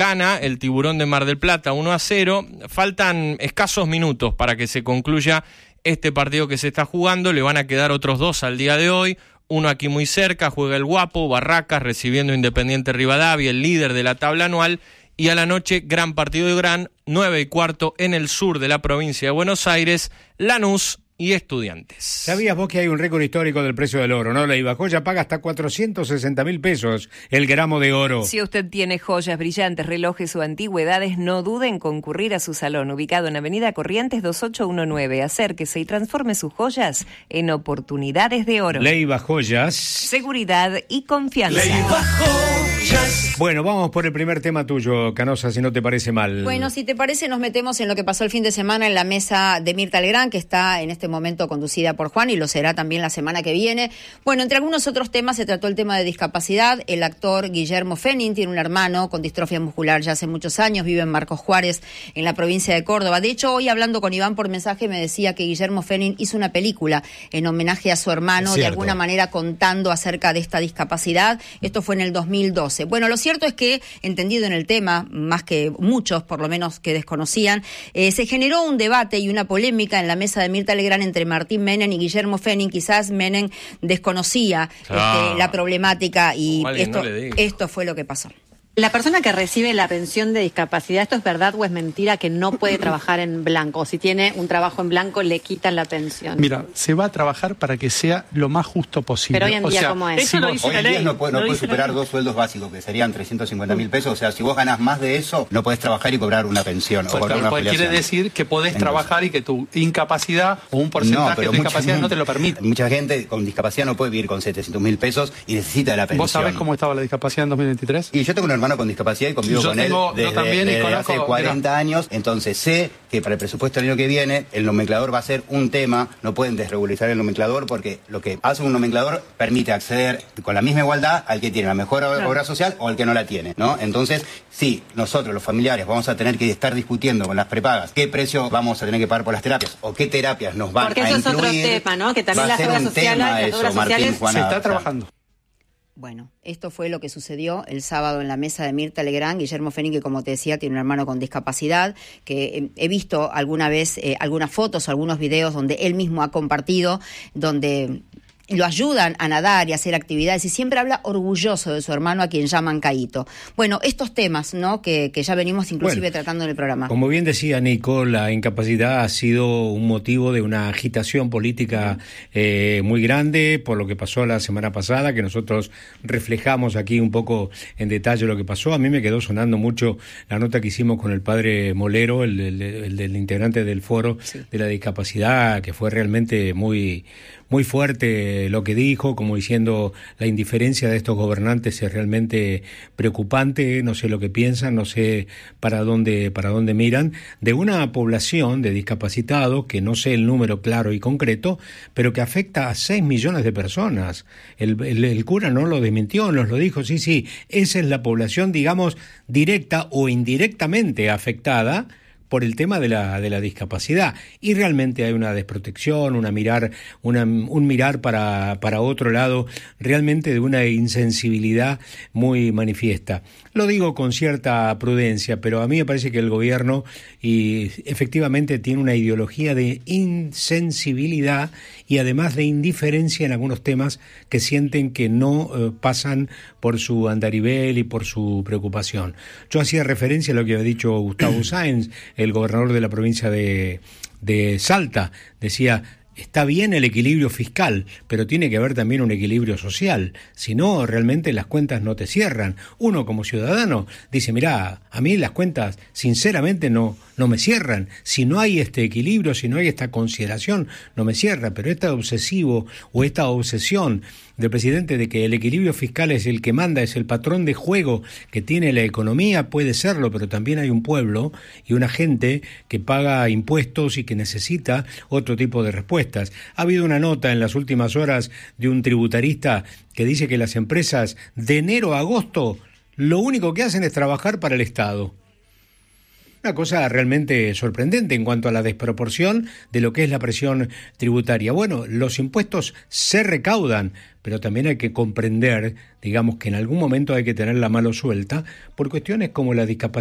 gana el Tiburón de Mar del Plata 1-0. Faltan escasos minutos para que se concluya este partido que se está jugando. Le van a quedar otros 2 al día de hoy. Uno aquí muy cerca, juega el Guapo, Barracas recibiendo Independiente Rivadavia, el líder de la tabla anual. Y a la noche, gran partido de Gran, 9:15 en el sur de la provincia de Buenos Aires, Lanús y Estudiantes. ¿Sabías vos que hay un récord histórico del precio del oro, no? La Ibajoya paga hasta 460.000 pesos el gramo de oro. Si usted tiene joyas, brillantes, relojes o antigüedades, no dude en concurrir a su salón, ubicado en Avenida Corrientes 2819. Acérquese y transforme sus joyas en oportunidades de oro. Leiva Joyas. Seguridad y confianza. Leiva Joyas. Bueno, vamos por el primer tema tuyo, Canosa, si no te parece mal. Bueno, si te parece, nos metemos en lo que pasó el fin de semana en la mesa de Mirta Legrand, que está en este momento conducida por Juan y lo será también la semana que viene. Bueno, entre algunos otros temas se trató el tema de discapacidad. El actor Guillermo Fenning tiene un hermano con distrofia muscular ya hace muchos años, vive en Marcos Juárez, en la provincia de Córdoba. De hecho, hoy hablando con Iván por mensaje me decía que Guillermo Fenning hizo una película en homenaje a su hermano, de alguna manera contando acerca de esta discapacidad. Esto fue en el 2012. Bueno, lo cierto es que, entendido en el tema, más que muchos, por lo menos que desconocían, se generó un debate y una polémica en la mesa de Mirta Legrand entre Martín Menem y Guillermo Fenning. Quizás Menem desconocía la problemática y esto fue lo que pasó. La persona que recibe la pensión de discapacidad, ¿esto es verdad o es mentira que no puede trabajar en blanco? O si tiene un trabajo en blanco, le quitan la pensión. Mira, se va a trabajar para que sea lo más justo posible. Pero hoy en día, ¿cómo es? Hoy en día no puede superar 2 sueldos básicos, que serían 350.000 pesos. O sea, si vos ganás más de eso, no podés trabajar y cobrar una pensión. O cobrar una quiere decir que podés trabajar y que tu incapacidad o un porcentaje de discapacidad no te lo permite. Mucha gente con discapacidad no puede vivir con 700.000 pesos y necesita de la pensión. ¿Vos sabés cómo estaba la discapacidad en 2023? Y yo tengo un hermano con discapacidad y convivo con él desde hace 40 años. Entonces sé que para el presupuesto del año que viene el nomenclador va a ser un tema. No pueden desregularizar el nomenclador porque lo que hace un nomenclador permite acceder con la misma igualdad al que tiene la mejor obra social o al que no la tiene, ¿no? Entonces, sí, nosotros los familiares vamos a tener que estar discutiendo con las prepagas qué precio vamos a tener que pagar por las terapias o qué terapias nos van a incluir. Porque eso es otro tema, ¿no? Que también las obras sociales se está trabajando. Bueno, esto fue lo que sucedió el sábado en la mesa de Mirta Legrand. Guillermo Fenning, que como te decía, tiene un hermano con discapacidad, que he visto alguna vez algunas fotos o algunos videos donde él mismo ha compartido, donde lo ayudan a nadar y a hacer actividades, y siempre habla orgulloso de su hermano, a quien llaman Caíto. Bueno, estos temas, ¿no?, que ya venimos inclusive tratando en el programa. Como bien decía Nico, la incapacidad ha sido un motivo de una agitación política muy grande por lo que pasó la semana pasada, que nosotros reflejamos aquí un poco en detalle lo que pasó. A mí me quedó sonando mucho la nota que hicimos con el padre Molero, el del integrante del foro de la discapacidad, que fue realmente muy fuerte lo que dijo, como diciendo la indiferencia de estos gobernantes es realmente preocupante, no sé lo que piensan, no sé para dónde miran, de una población de discapacitados, que no sé el número claro y concreto, pero que afecta a 6 millones de personas. El cura no lo desmintió, nos lo dijo, sí, esa es la población, digamos, directa o indirectamente afectada por el tema de la discapacidad, y realmente hay una desprotección, un mirar para otro lado, realmente de una insensibilidad muy manifiesta. Lo digo con cierta prudencia, pero a mí me parece que el gobierno efectivamente tiene una ideología de insensibilidad y además de indiferencia en algunos temas que sienten que no pasan por su andarivel y por su preocupación. Yo hacía referencia a lo que había dicho Gustavo Sáenz, el gobernador de la provincia de Salta. Decía, está bien el equilibrio fiscal, pero tiene que haber también un equilibrio social. Si no, realmente las cuentas no te cierran. Uno como ciudadano dice, mirá, a mí las cuentas sinceramente no me cierran. Si no hay este equilibrio, si no hay esta consideración, no me cierra. Pero este obsesivo o esta obsesión del presidente de que el equilibrio fiscal es el que manda, es el patrón de juego que tiene la economía, puede serlo, pero también hay un pueblo y una gente que paga impuestos y que necesita otro tipo de respuestas. Ha habido una nota en las últimas horas de un tributarista que dice que las empresas de enero a agosto lo único que hacen es trabajar para el Estado. Una cosa realmente sorprendente en cuanto a la desproporción de lo que es la presión tributaria. Bueno, los impuestos se recaudan, pero también hay que comprender, digamos, que en algún momento hay que tener la mano suelta por cuestiones como la discapacidad